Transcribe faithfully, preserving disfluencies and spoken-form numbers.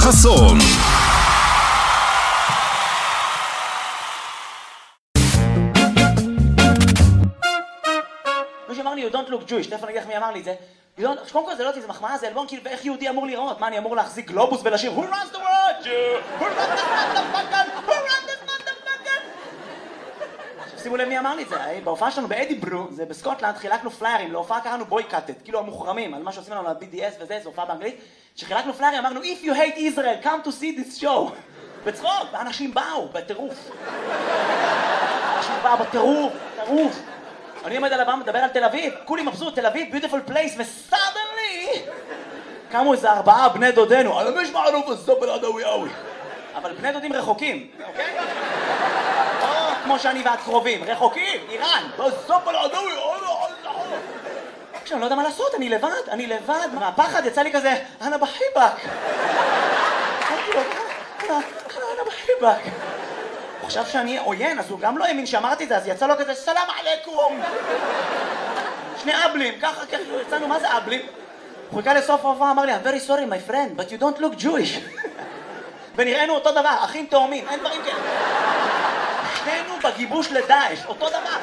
חסון. מי שאמר לי, you don't look Jewish, תכף אני אגיד לך מי אמר לי את זה. קודם כל זה לא אותי, זה מחמאה, זה אלבום, כאילו, ואיך יהודי אמור לראות? מה, אני אמור להחזיק גלובוס ולשיר Who runs the world, Jew? Who runs the motherfucker? Who runs the motherfucker? עכשיו שימו לב מי אמר לי את זה, בהופעה שלנו באדיברו, זה בסקוטלנד, חילקנו פליירים, להופעה קראנו boycotted, כאילו המוחרמים, על מה שעושים לנו ל-בי די אס וזה, זו הופעה באנגלית, שחילקנו פליירים, אמרנו If you hate Israel, come to see this show. בצחוק, ואנשים באו, בטירוף. אנשים באו בטירוף, טירוף. אני עומד על הבמה, מדבר על תל אביב, כולי מבסוט, תל אביב, beautiful place, וסודנלי קמו איזה ארבעה בני דודנו, אני מש מערוף הסופל עדווי אווי. אבל בני דודים רחוקים, אוקיי? או כמו שאני ואת קרובים, רחוקים, איראן, בסופל עדווי אווי. עכשיו, אני לא יודע מה לעשות, אני לבד, אני לבד, מהפחד יצא לי כזה, אנה בחיבק. אמרתי לו, אנה בחיבק. הוא חשב שאני עוין, אז הוא גם לא האמין שאמרתי את זה, אז יצא לו כזה, סלאם עליכום. שני אבלים, ככה, ככה, יצאנו, מה זה אבלים? הוא חיכה לסוף ההופעה, אמר לי, I'm very sorry my friend, but you don't look Jewish. ונראינו אותו דבר, אחים תאומים, אין דברים כאלה. שנינו בגיבוש לדאעש, אותו דבר.